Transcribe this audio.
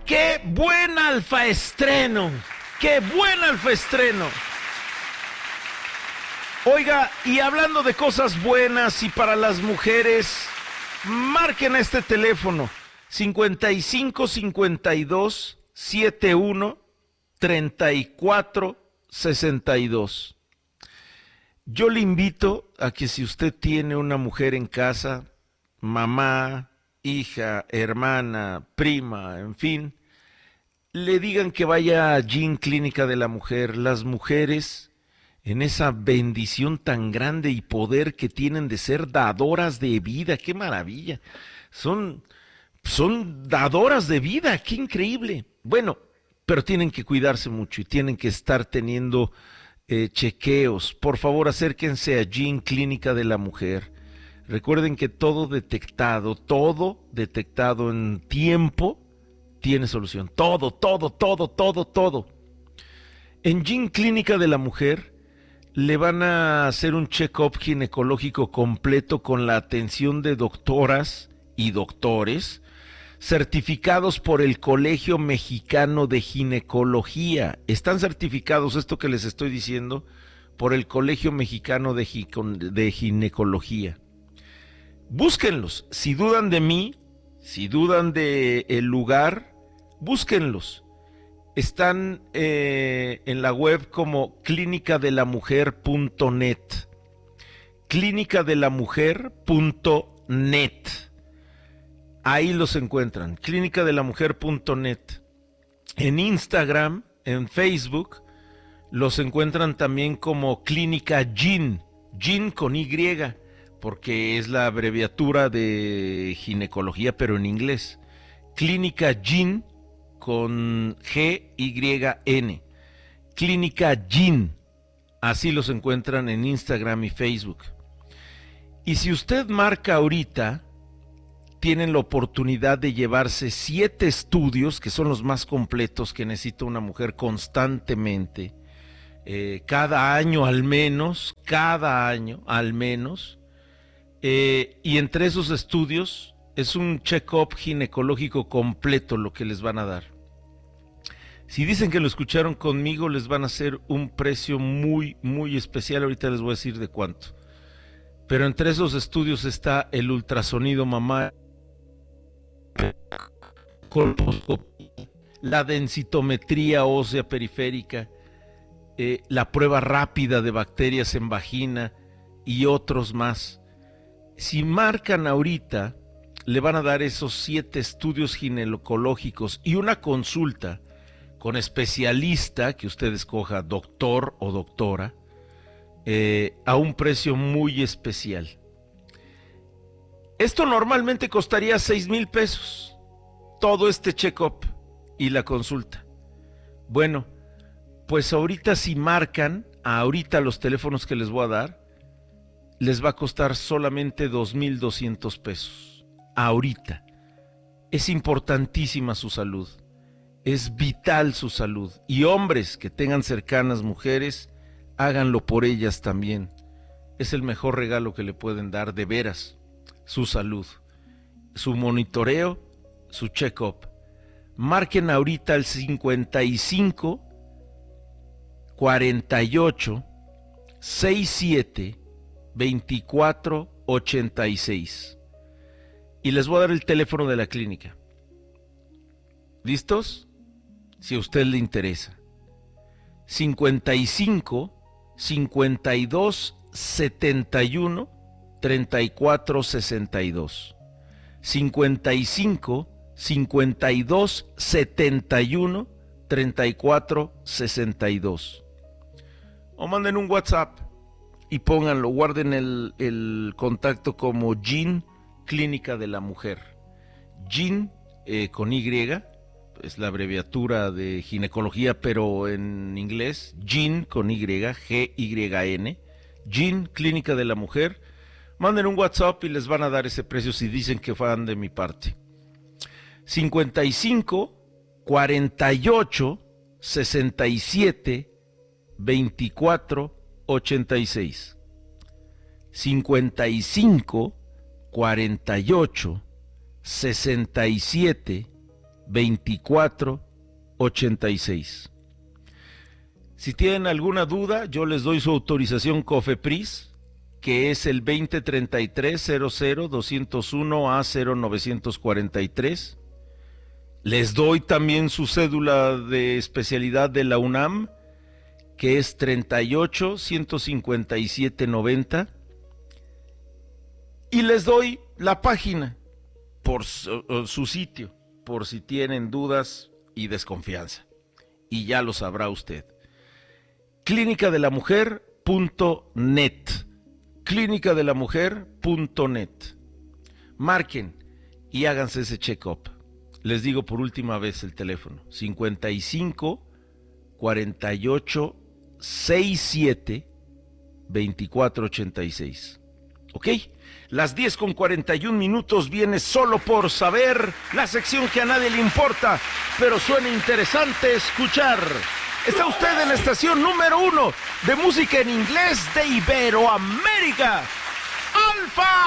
¡Qué buen alfaestreno! ¡Qué buen alfaestreno! Oiga, y hablando de cosas buenas y para las mujeres, marquen este teléfono 55 52 71 34 62. Yo le invito a que si usted tiene una mujer en casa, mamá, hija, hermana, prima, en fin, le digan que vaya a Gin Clínica de la Mujer. Las mujeres, en esa bendición tan grande y poder que tienen de ser dadoras de vida, qué maravilla. Son dadoras de vida, qué increíble. Bueno, pero tienen que cuidarse mucho y tienen que estar teniendo chequeos. Por favor, acérquense a Gin Clínica de la Mujer. Recuerden que todo detectado en tiempo tiene solución. Todo. En Gin Clínica de la Mujer le van a hacer un check-up ginecológico completo con la atención de doctoras y doctores certificados por el Colegio Mexicano de Ginecología. Están certificados, esto que les estoy diciendo, por el Colegio Mexicano de Ginecología. Búsquenlos. Si dudan de mí, si dudan de el lugar, búsquenlos. Están en la web como clinicadelamujer.net. clinicadelamujer.net. Ahí los encuentran, clinicadelamujer.net. En Instagram, en Facebook, los encuentran también como Clínica Gin, Gin con Y, porque es la abreviatura de ginecología, pero en inglés. Clínica Gin con G-Y-N. Clínica Gin, así los encuentran en Instagram y Facebook. Y si usted marca ahorita, tienen la oportunidad de llevarse 7 estudios, que son los más completos que necesita una mujer constantemente, cada año al menos, y entre esos estudios es un check-up ginecológico completo lo que les van a dar. Si dicen que lo escucharon conmigo, les van a hacer un precio muy, muy especial, ahorita les voy a decir de cuánto. Pero entre esos estudios está el ultrasonido mamario, colposcopía, la densitometría ósea periférica, la prueba rápida de bacterias en vagina y otros más. Si marcan ahorita, le van a dar esos 7 estudios ginecológicos y una consulta con especialista que usted escoja, doctor o doctora, a un precio muy especial. Esto normalmente costaría 6,000 pesos, todo este check-up y la consulta. Bueno, pues ahorita si marcan, ahorita los teléfonos que les voy a dar, les va a costar solamente 2,200 pesos. Ahorita. Es importantísima su salud, es vital su salud. Y hombres que tengan cercanas mujeres, háganlo por ellas también. Es el mejor regalo que le pueden dar, de veras. Su salud, su monitoreo, su check-up. Marquen ahorita al 55 48 67 24 86 y les voy a dar el teléfono de la clínica. ¿Listos? Si a usted le interesa. 55 52 71 34 62. 55 52 71 34 62. O manden un WhatsApp y pónganlo, guarden el contacto como Gin Clínica de la Mujer. Gin con Y, es la abreviatura de ginecología, pero en inglés, Gin con Y, G-Y-N, Gin Clínica de la Mujer. Manden un WhatsApp y les van a dar ese precio si dicen que van de mi parte. 55 48 67 24 86. 55 48 67 2486. Si tienen alguna duda, yo les doy su autorización COFEPRIS, que es el 2033-00-201-A0943. Les doy también su cédula de especialidad de la UNAM, que es 38-157-90. Y les doy la página por su sitio, por si tienen dudas y desconfianza. Y ya lo sabrá usted. Clinicadelamujer.net. Clinicadelamujer.net. Marquen y háganse ese check-up. Les digo por última vez el teléfono: 55 48 67 24 86. ¿Ok? Las 10:41 viene Solo por Saber, la sección que a nadie le importa, pero suena interesante escuchar. Está usted en la estación número 1 de música en inglés de Iberoamérica, Alfa.